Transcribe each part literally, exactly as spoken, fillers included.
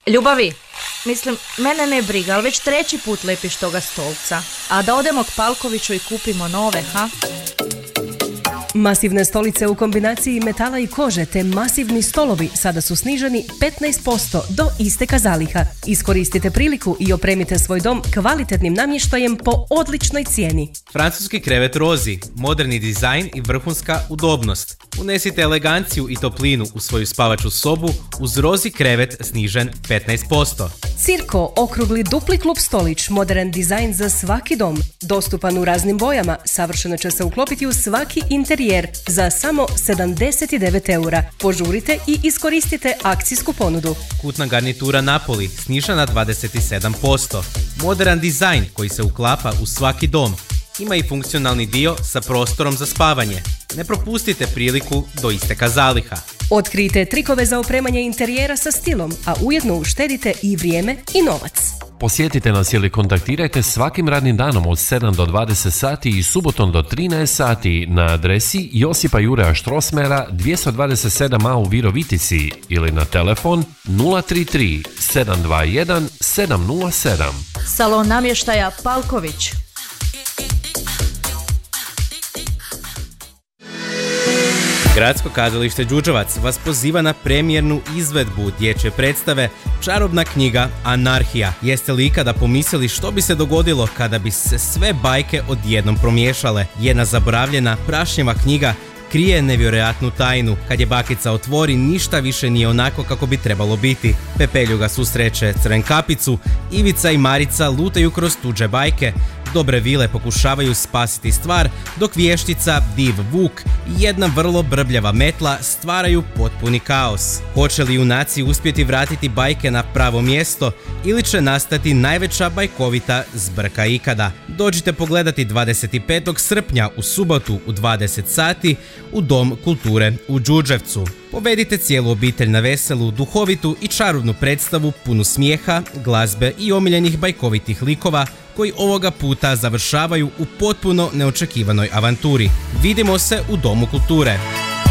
Ljubavi, mislim, mene ne briga, ali već treći put lepiš toga stolca. A da odemo k Palkoviću i kupimo nove, ha? Masivne stolice u kombinaciji metala i kože te masivni stolovi sada su sniženi petnaest posto do isteka zaliha. Iskoristite priliku i opremite svoj dom kvalitetnim namještajem po odličnoj cijeni. Francuski krevet Rozi, moderni dizajn i vrhunska udobnost. Unesite eleganciju i toplinu u svoju spavaču sobu uz Rozi krevet snižen petnaest posto. Cirko, okrugli dupli klub stolić, modern dizajn za svaki dom. Dostupan u raznim bojama, savršeno će se uklopiti u svaki interijer za samo sedamdeset devet eura. Požurite i iskoristite akcijsku ponudu. Kutna garnitura Napoli, snižena dvadeset sedam posto. Modern dizajn koji se uklapa u svaki dom. Ima i funkcionalni dio sa prostorom za spavanje. Ne propustite priliku do isteka zaliha. Otkrijte trikove za opremanje interijera sa stilom, a ujedno uštedite i vrijeme i novac. Posjetite nas ili kontaktirajte svakim radnim danom od sedam do dvadeset sati i subotom do trinaest sati na adresi Josipa Juraja Štrosmera dvjesto dvadeset sedam a u Virovitici ili na telefon nula tri tri sedam dva jedan sedam nula sedam. Salon namještaja Palković. Gradsko kazalište Đurđevac vas poziva na premijernu izvedbu dječje predstave Čarobna knjiga Anarhija. Jeste li ikada pomislili što bi se dogodilo kada bi se sve bajke odjednom promiješale? Jedna zaboravljena prašnjeva knjiga krije nevjerojatnu tajnu. Kad je bakica otvori, ništa više nije onako kako bi trebalo biti. Pepeljuga susreće Crvenkapicu, Ivica i Marica lutaju kroz tuđe bajke. Dobre vile pokušavaju spasiti stvar, dok vještica, div Vuk i jedna vrlo brbljava metla stvaraju potpuni kaos. Hoće li junaci uspjeti vratiti bajke na pravo mjesto ili će nastati najveća bajkovita zbrka ikada? Dođite pogledati dvadeset petog srpnja u subotu u dvadeset sati u Dom kulture u Đurđevcu. Povedite cijelu obitelj na veselu, duhovitu i čarobnu predstavu punu smijeha, glazbe i omiljenih bajkovitih likova koji ovoga puta završavaju u potpuno neočekivanoj avanturi. Vidimo se u Domu kulture.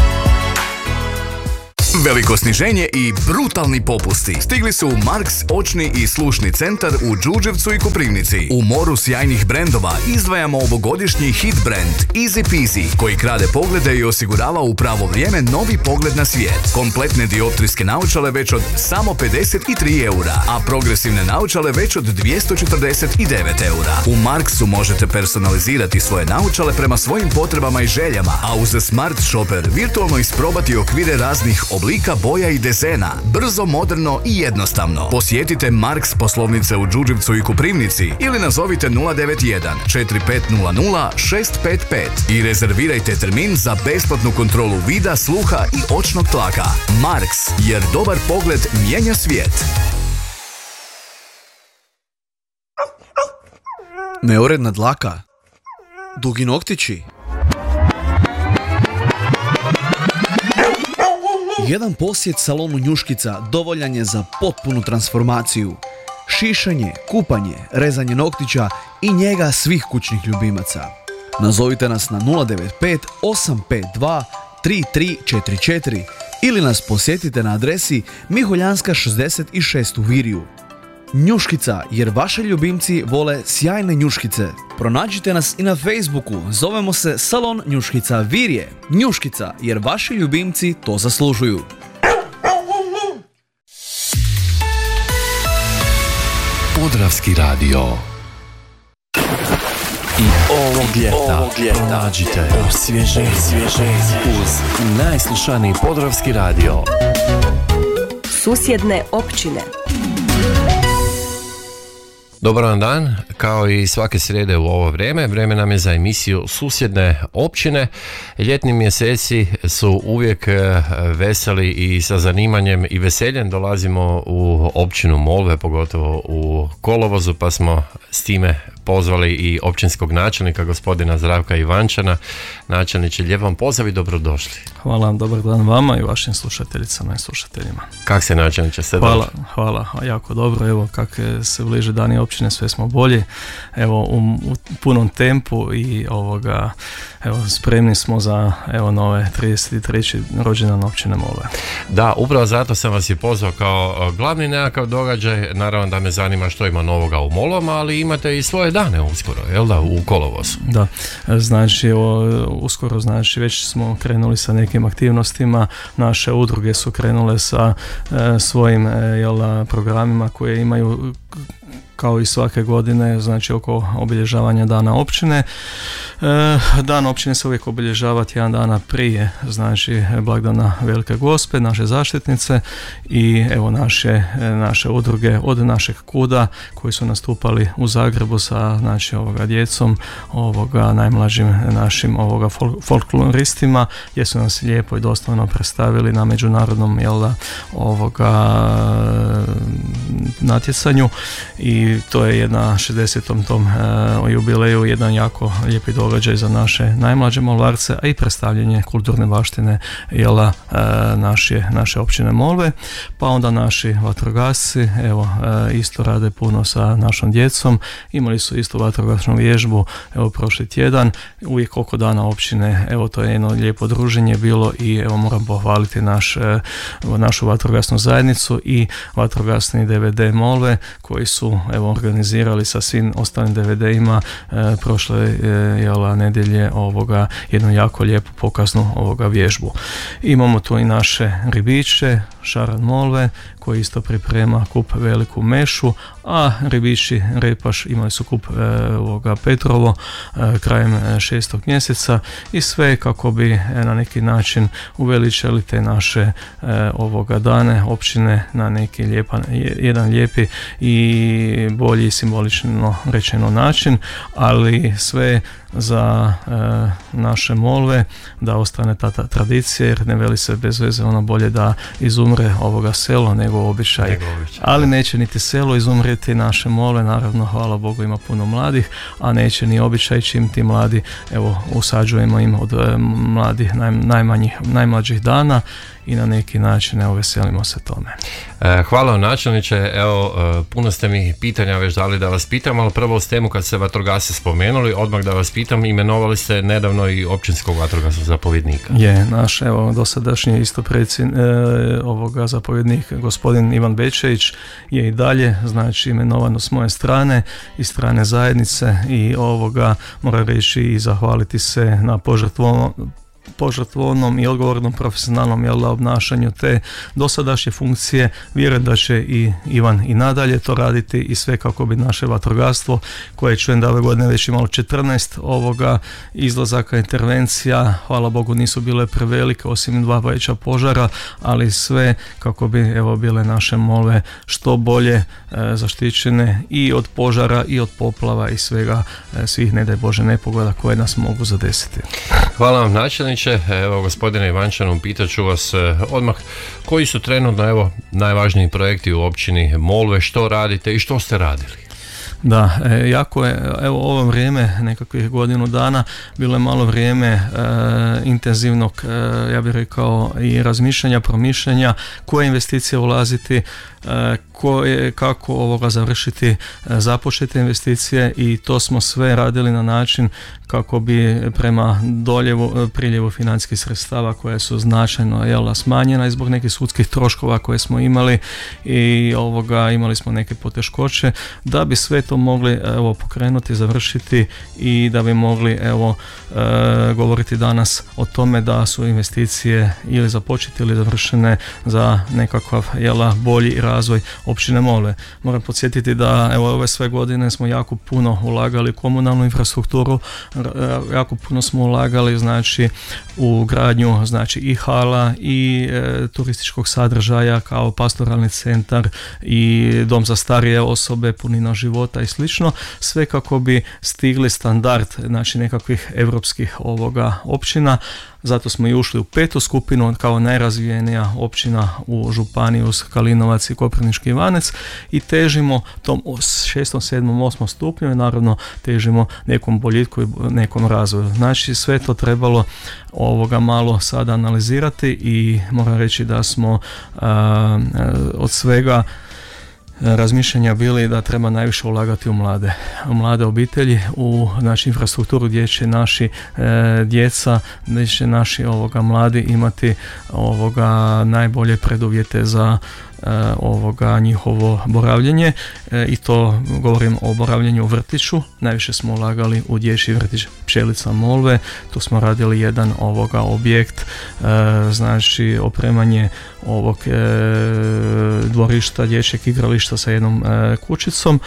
Veliko sniženje i brutalni popusti stigli su u Marks očni i slušni centar u Đurđevcu i Koprivnici. U moru sjajnih brendova izdvajamo ovogodišnji hit brand Easy Peasy, koji krade poglede i osigurava u pravo vrijeme novi pogled na svijet. Kompletne dioptrijske naočale već od samo pedeset tri eura, a progresivne naočale već od dvjesto četrdeset devet eura. U Marksu možete personalizirati svoje naočale prema svojim potrebama i željama, a uz Smart Shopper virtualno isprobati okvire raznih oblika, boja i dezena. Brzo, moderno i jednostavno. Posjetite Marks poslovnice u Đurđevcu i Koprivnici ili nazovite nula devet jedan četiri pet nula nula šest pet pet i rezervirajte termin za besplatnu kontrolu vida, sluha i očnog tlaka. Marks, jer dobar pogled mijenja svijet. Neuredna dlaka, dugi noktići. Jedan posjet salonu Njuškica dovoljan je za potpunu transformaciju. Šišanje, kupanje, rezanje noktića i njega svih kućnih ljubimaca. Nazovite nas na nula devet pet osam pet dva tri tri četiri četiri ili nas posjetite na adresi Miholjanska šezdeset šest u Virju. Njuškica, jer vaši ljubimci vole sjajne njuškice. Pronađite nas i na Facebooku, zovemo se Salon Njuškica Virje. Njuškica, jer vaši ljubimci to zaslužuju. Podravski radio. I ovog ljeta, ljeta pronađite osvježenje uz najslušaniji Podravski radio. Susjedne općine. Dobar vam dan, kao i svake srijede u ovo vrijeme, vrijeme nam je za emisiju Susjedne općine. Ljetni mjeseci su uvijek veseli i sa zanimanjem i veseljem dolazimo u općinu Molve, pogotovo u kolovozu, pa smo s time pozvali i općinskog načelnika, gospodina Zdravka Ivančana. Načelniče, lijep vam pozdrav i dobrodošli. Hvala vam, dobar dan vama i vašim slušateljicama i slušateljima. Kak se načelniče, ste Hvala, dobro? hvala, jako dobro, evo kak se bliže dani općine sve smo bolji, evo u, u punom tempu i ovoga, evo spremni smo za evo nove trideset treći rođendan općine Molve. Da, upravo zato sam vas i pozvao kao glavni nekakav događaj, naravno da me zanima što ima novoga u Molvama, ali imate i svoje dane uskoro, jel da, u kolovozu? Da, znači o, uskoro znači već smo krenuli sa nekim aktivnostima, naše udruge su krenule sa e, svojim e, jel, programima koje imaju kao i svake godine, znači oko obilježavanja dana općine. E, dan općine se uvijek obilježava tjedan dana prije, znači blagdana Velike Gospe, naše zaštitnice i evo naše, naše udruge od našeg kuda koji su nastupali u Zagrebu sa znači ovoga djecom, ovoga najmlađim našim ovoga fol- folkloristima, gdje su nas lijepo i dostojno predstavili na međunarodnom jel da, ovoga natjecanju i to je jedna šezdesetom tom e, jubileju, jedan jako lijepi događaj za naše najmlađe Molvarce, a i predstavljanje kulturne baštine jela e, naše, naše općine Molve. Pa onda naši vatrogasci evo e, isto rade puno sa našom djecom, imali su isto vatrogasnu vježbu evo prošli tjedan, uvijek oko dana općine, evo to je jedno lijepo druženje bilo i evo moram pohvaliti naš, e, našu vatrogasnu zajednicu i vatrogasni D V D Molve koji su evo organizirali sa svim ostalim D V D-ima e, prošle e, jela, nedjelje ovoga jednu jako lijepu pokaznu ovoga vježbu. Imamo tu i naše ribiće, Šaran Molve, koji isto priprema kup Veliku Mešu, a ribići Repaš imali su kup e, ovoga Petrovo e, krajem e, šestog mjeseca i sve kako bi e, na neki način uveličali te naše e, ovoga dane općine na neki lijepan, jedan lijepi i bolji simbolično rečeno način, ali sve za e, naše Molve da ostane ta, ta tradicija, jer ne veli se bez veze ono bolje da izumre ovoga selo nego običaj. Nego običaj. Ali neće niti selo izumreti, naše Molve, naravno hvala Bogu ima puno mladih, a neće ni običaj čim ti mladi, evo usađujemo im od e, mladih naj, najmanjih, najmlađih dana i na neki način evo veselimo se tome. E, hvala vam načelniče, evo e, puno ste mi pitanja već dali da vas pitam, ali prvo s temu kad ste vatrogasce spomenuli, odmah da vas pitam, imenovali ste nedavno i općinskog vatrogasnog zapovjednika. Je, naš evo dosadašnji isto predsjednik e, ovoga zapovjednik gospodin Ivan Bečević je i dalje znači imenovan s moje strane i strane zajednice i ovoga moram reći i zahvaliti se na požrtvovanju požrtvovnom i odgovornom profesionalnom jel, obnašanju te dosadašnje funkcije. Vjerujem da će i Ivan i nadalje to raditi i sve kako bi naše vatrogastvo, koje čujem da ove godine već imalo četrnaest ovoga izlazaka intervencija, hvala Bogu nisu bile prevelike osim dva veća požara, ali sve kako bi evo bile naše Molve što bolje e, zaštićene i od požara i od poplava i svega e, svih ne daj Bože nepogoda koje nas mogu zadesiti. Hvala vam načelniče. Evo gospodine Ivančanu, pitat ću vas odmah koji su trenutno evo najvažniji projekti u općini Molve, što radite i što ste radili? Da, e, jako je, evo ovo vrijeme, nekakvih godinu dana, bilo je malo vrijeme e, intenzivnog, e, ja bih rekao, i razmišljanja, promišljanja, koje investicije ulaziti, e, koje, kako ovoga završiti e, započete investicije i to smo sve radili na način kako bi prema doljevu, priljevu financijskih sredstava koje su značajno jel, smanjena i zbog nekih sudskih troškova koje smo imali i ovoga imali smo neke poteškoće, da bi sve to mogli evo pokrenuti, završiti i da bi mogli evo e, govoriti danas o tome da su investicije ili započete ili završene za nekakav jela bolji razvoj općine Molve. Moram podsjetiti da evo ove sve godine smo jako puno ulagali u komunalnu infrastrukturu, jako puno smo ulagali znači u gradnju znači i hala i e, turističkog sadržaja kao pastoralni centar i dom za starije osobe, punina života i slično, sve kako bi stigli standard znači nekakvih europskih ovoga općina. Zato smo i ušli u petu skupinu kao najrazvijenija općina u županiji uz Kalinovac i Koprivnički Ivanec i težimo tom šestom, sedmom, osmom stupnju i naravno težimo nekom boljitku i nekom razvoju. Znači sve to trebalo ovoga malo sada analizirati i moram reći da smo a, od svega razmišljanja bili da treba najviše ulagati u mlade, u mlade obitelji, u znači, infrastrukturu gdje će naši e, djeca, gdje će naši ovoga, mladi imati ovoga, najbolje preduvjete za e, ovoga, njihovo boravljenje e, i to govorim o boravljenju u vrtiću. Najviše smo ulagali u dječji vrtić Pčelica Molve, tu smo radili jedan ovoga objekt, e, znači opremanje ovog e, dvorišta, dječjeg igrališta sa jednom e, kućicom,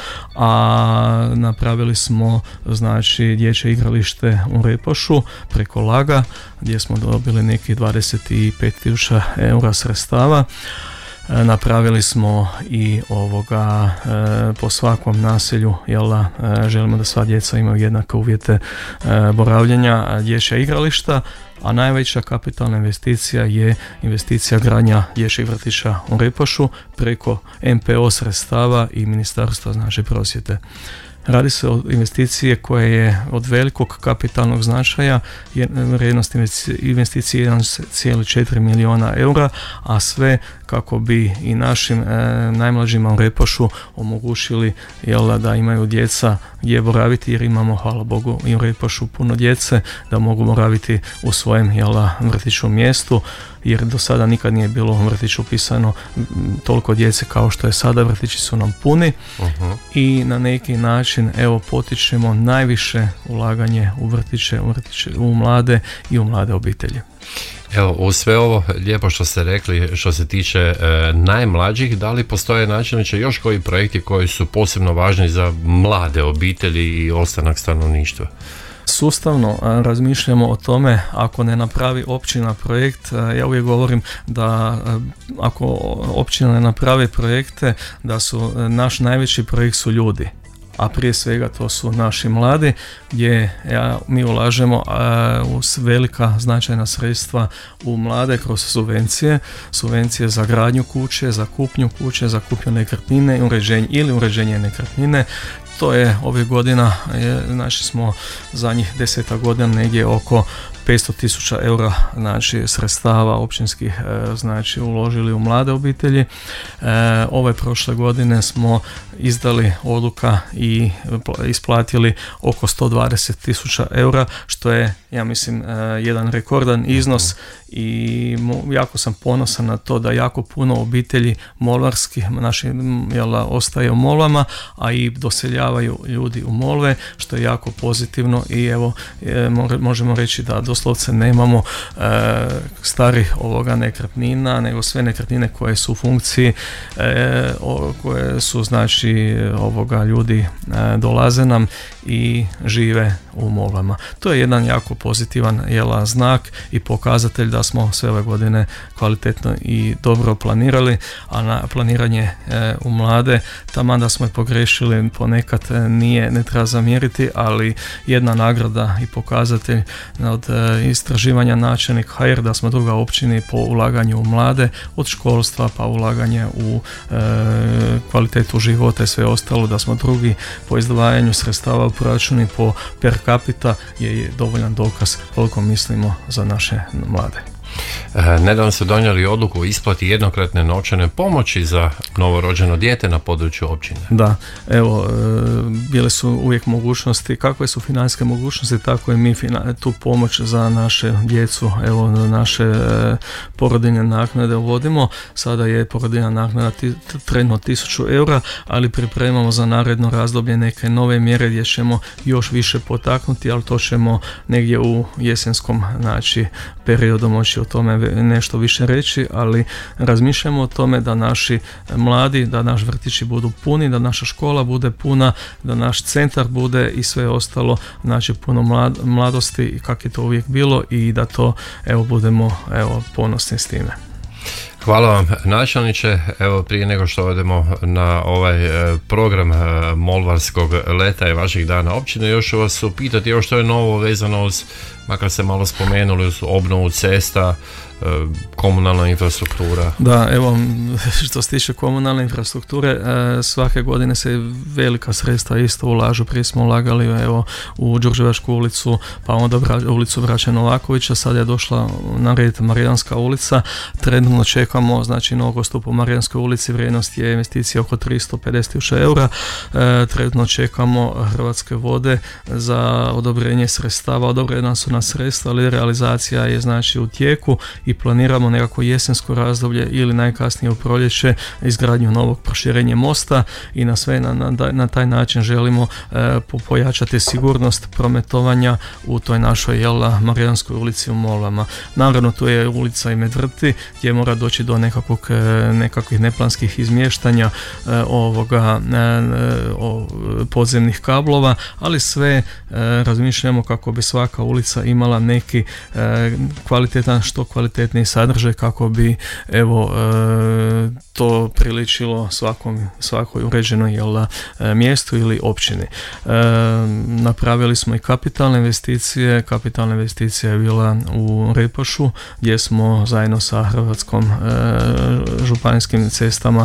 a napravili smo znači dječje igralište u Repošu preko Laga gdje smo dobili nekih dvadeset pet tisuća eura sredstava. E, napravili smo i ovoga e, po svakom naselju, jel, e, želimo da sva djeca imaju jednake uvjete e, boravljenja, dječja igrališta. A najveća kapitalna investicija je investicija gradnja dječjeg vrtića u Repošu preko M P O sredstava i Ministarstva znači prosvjete. Radi se o investicije koje je od velikog kapitalnog značaja, vrijednost investicije jedan zarez četiri milijuna eura, a sve kako bi i našim e, najmlađima u Repošu omogućili jel, da imaju djeca gdje boraviti, jer imamo, hvala Bogu, i u Repošu puno djece da mogu boraviti u svojem jel, vrtiću mjestu, jer do sada nikad nije bilo u vrtiću upisano toliko djece kao što je sada. Vrtići su nam puni uh-huh. i na neki način evo potičemo najviše ulaganje u vrtiće, u vrtiće, u mlade i u mlade obitelji. Evo, u sve ovo lijepo što ste rekli što se tiče e, najmlađih, da li postoje načelniče još koji projekti koji su posebno važni za mlade obitelji i ostanak stanovništva? Sustavno razmišljamo o tome, ako ne napravi općina projekt, ja uvijek govorim da ako općina ne napravi projekte, da su naš najveći projekt su ljudi. A prije svega to su naši mladi, gdje ja, mi ulažemo a, uz velika značajna sredstva u mlade kroz subvencije, subvencije za gradnju kuće, za kupnju kuće, za kupnju nekretnine uređenje, ili uređenje nekretnine. To je ovih godina, je, znači smo zadnjih deseta godina negdje oko petsto tisuća eura znači sredstava općinskih e, znači uložili u mlade obitelji. E, ove prošle godine smo izdali odluka i isplatili oko sto dvadeset tisuća eura, što je, ja mislim, e, jedan rekordan iznos i mo, jako sam ponosan na to da jako puno obitelji molvarskih naši jel, ostaje u Molvama, a i doseljavaju ljudi u Molve, što je jako pozitivno i evo e, možemo reći da doslovce nemamo e, starih ovoga nekretnina, nego sve nekretnine koje su u funkciji, e, o, koje su znači ovoga ljudi e, dolaze nam i žive u Molvama. To je jedan jako pozitivan jela, znak i pokazatelj da smo sve ove godine kvalitetno i dobro planirali, a na planiranje e, u mlade, taman da smo je pogrešili ponekad e, nije, ne treba zamjeriti, ali jedna nagrada i pokazatelj od e, istraživanja načelnik ha er da smo druga općini po ulaganju u mlade, od školstva pa ulaganje u e, kvalitetu života i sve ostalo, da smo drugi po izdvajanju sredstava u proračuni po per capita je dovoljan dokaz koliko mislimo za naše mlade. Nedavno ste donijeli odluku o isplati jednokratne novčane pomoći za novorođeno dijete na području općine. Da, evo, bile su uvijek mogućnosti, kakve su financijske mogućnosti, tako i mi tu pomoć za naše djecu, evo, naše porodiljne naknade uvodimo. Sada je porodiljna naknada trenutno tisuću eura, ali pripremamo za naredno razdoblje neke nove mjere gdje ćemo još više potaknuti, ali to ćemo negdje u jesenskom znači, periodu moći o tome nešto više reći, ali razmišljamo o tome da naši mladi, da naš vrtići budu puni, da naša škola bude puna, da naš centar bude i sve ostalo, znači puno mlad, mladosti kako je to uvijek bilo i da to evo budemo evo ponosni s time. Hvala vam načelniče. Evo prije nego što odemo na ovaj program Molvarskog leta i vaših dana općine, još vas su pitati još što je novo vezano uz, makar se malo spomenuli, uz obnovu cesta, komunalna infrastruktura. Da, evo, što se tiče komunalne infrastrukture, svake godine se velika sredstva isto ulažu. Prije smo ulagali evo, u Đurđevačku ulicu, pa onda ulicu Braće Novakovića, sad je došla na red Marijanska ulica. Trenutno čekamo, znači, nogostup u Marijanskoj ulici, vrijednost je investicija oko tristo pedeset tisuća eura. E, trenutno čekamo Hrvatske vode za odobrenje sredstava. Odobrena su na sredstva, ali realizacija je znači u tijeku i planiramo nekako jesensko razdoblje ili najkasnije u proljeće izgradnju novog proširenja mosta i na sve na, na, na taj način želimo e, pojačati sigurnost prometovanja u toj našoj jela Marijanskoj ulici u Molvama. Naravno, tu je ulica i Medvrti gdje mora doći do nekakvog, nekakvih neplanskih izmještanja e, ovoga e, o, podzemnih kablova, ali sve e, razmišljamo kako bi svaka ulica imala neki e, kvalitetan, što kvalitetniji sadržaj kako bi evo e, to priličilo svakom, svakoj uređenoj jel, e, mjestu ili općini. E, napravili smo i kapitalne investicije. Kapitalna investicija je bila u Repošu gdje smo zajedno sa Hrvatskom e, županijskim cestama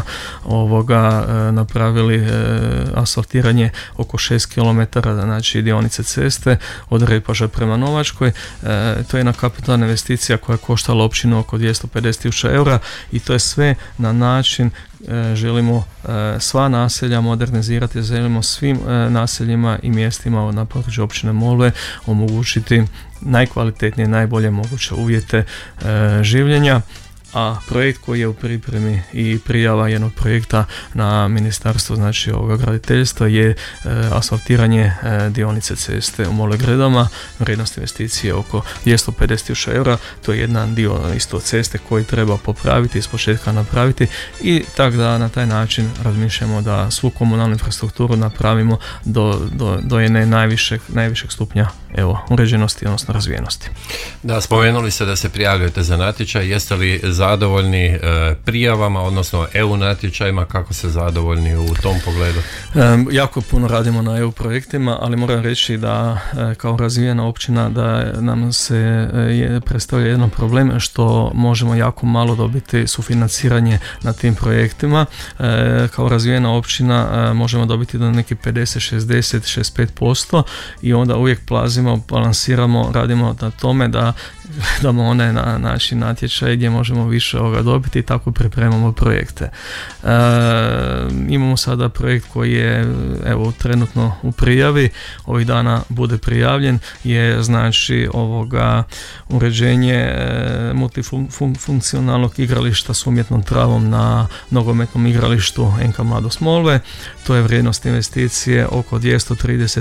ovoga e, napravili e, asfaltiranje oko šest kilometara, znači dionice ceste od Repoša prema Novačkoj. E, to je jedna kapitalna investicija koja je koštala općinu oko dvjesto pedeset tisuća eura i to je sve na način e, želimo e, sva naselja modernizirati, želimo svim e, naseljima i mjestima na području općine Molve omogućiti najkvalitetnije, najbolje moguće uvjete e, življenja. A projekt koji je u pripremi i prijava jednog projekta na ministarstvo, znači ovoga graditeljstva, je e, asfaltiranje e, dionice ceste u Mole Gredama, vrijednost investicije oko dvjesto pedeset tisuća eura. To je jedan dio isto ceste koji treba popraviti, iz početka napraviti i tako da na taj način razmišljamo da svu komunalnu infrastrukturu napravimo do, do, do jedne najvišeg, najvišeg stupnja evo, uređenosti, odnosno razvijenosti. Da, spomenuli ste da se prijavljujete za natječaj. Jeste li zadovoljni e, prijavama, odnosno E U natječajima, kako se zadovoljni u tom pogledu? E, jako puno radimo na E U projektima, ali moram reći da e, kao razvijena općina da nam se e, je, predstavlja jedan problem što možemo jako malo dobiti sufinanciranje na tim projektima. E, kao razvijena općina e, možemo dobiti do neki pedeset, šezdeset, šezdeset pet posto i onda uvijek plazimo, balansiramo, radimo na tome da damo one na način natječaj gdje možemo više ovoga dobiti i tako pripremamo projekte. E, imamo sada projekt koji je evo trenutno u prijavi, ovih dana bude prijavljen, je znači ovoga uređenje e, multifunkcionalnog igrališta s umjetnom travom na nogometnom igralištu N K Mladost Molve. To je vrijednost investicije oko dvjesto trideset